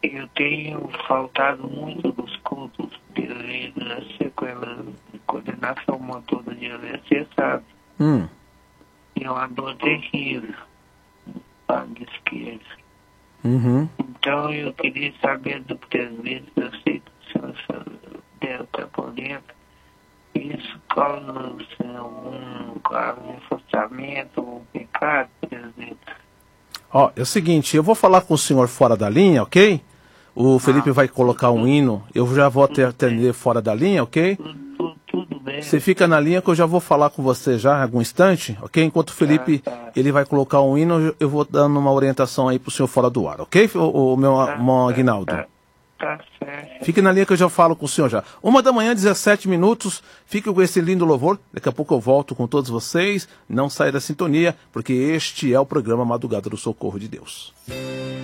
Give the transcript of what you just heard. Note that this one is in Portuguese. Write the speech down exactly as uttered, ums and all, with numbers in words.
eu tenho faltado muito dos cultos devido a sequela de coordenação motora de A V C, sabe? Hum. E uma dor terrível no lado esquerdo. Uhum. Então eu queria saber do presbítero, eu sei que o senhor deve estar por dentro. Isso causa algum caso de afastamento ou pecado, presbítero? Ó, é o seguinte, eu vou falar com o senhor fora da linha, ok? O Felipe Ah, vai colocar um hino, eu já vou até atender fora da linha, ok? Tudo, tudo, tudo bem. Você fica na linha que eu já vou falar com você já em algum instante, ok? Enquanto o Felipe, Tá, tá. ele vai colocar um hino, eu vou dando uma orientação aí pro senhor fora do ar, ok, o, o meu Tá, irmão tá, Aguinaldo? Tá, tá certo. Fique na linha que eu já falo com o senhor já. Uma da manhã, dezessete minutos. Fique com esse lindo louvor. Daqui a pouco eu volto com todos vocês. Não saia da sintonia, porque este é o programa Madrugada do Socorro de Deus.